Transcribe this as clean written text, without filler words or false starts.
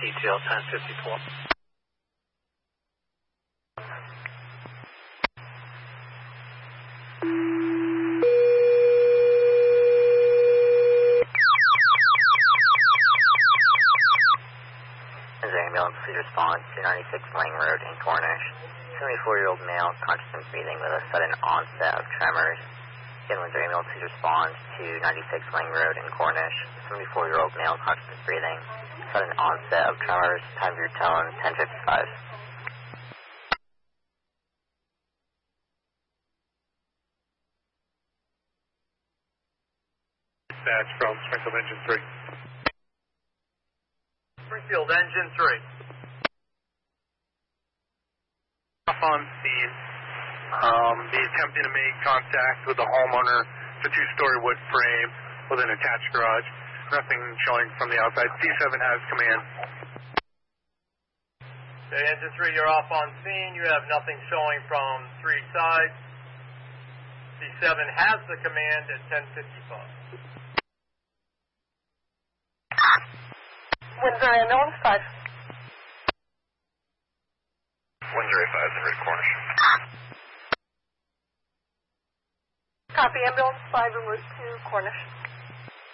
ETL 1054. Ambulance, please respond to 96 Lang Road in Cornish. 74-year-old male, conscious and breathing with a sudden onset of tremors. Again, Windsor Ambulance, please respond to 96 Lang Road in Cornish. 74-year-old male, conscious and breathing, sudden onset of tremors. Time of your tone, 10:55. Dispatch from Springfield Engine 3. Springfield Engine 3. Off on scene. Be attempting to make contact with the homeowner. It's a two-story wood frame with an attached garage. Nothing showing from the outside. C7 has command. Okay, Engine 3, you're off on scene. You have nothing showing from 3 sides. C7 has the command at 10:55. Windsor Ambulance 5. Windsor A5 is in Red Cornish. Copy, Ambulance 5 en route to Cornish.